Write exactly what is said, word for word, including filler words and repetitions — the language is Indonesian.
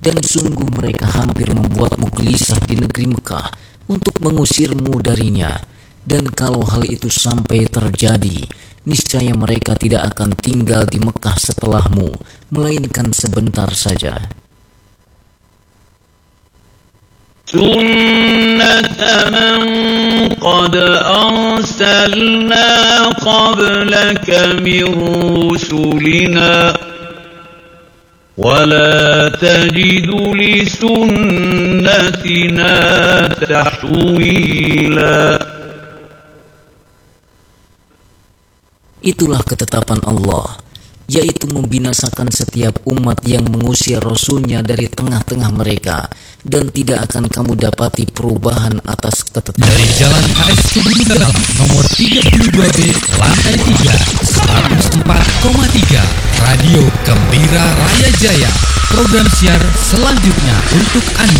Dan sungguh mereka hampir membuatmu gelisah di negeri Mekah untuk mengusirmu darinya. Dan kalau hal itu sampai terjadi, niscaya mereka tidak akan tinggal di Mekah setelahmu, melainkan sebentar saja. Sunnata man qad arsalna qablaka min rusulina ولا تجد لسنتنا تحويلا. Itulah ketetapan Allah, yaitu membinasakan setiap umat yang mengusir Rasulnya dari tengah-tengah mereka, dan tidak akan kamu dapati perubahan atas ketetapan. Dari Jalan K S Kebun Garam nomor tiga puluh dua B lantai tiga, seratus empat koma tiga, Radio Gembira Raya Jaya. Program siar selanjutnya untuk Anda.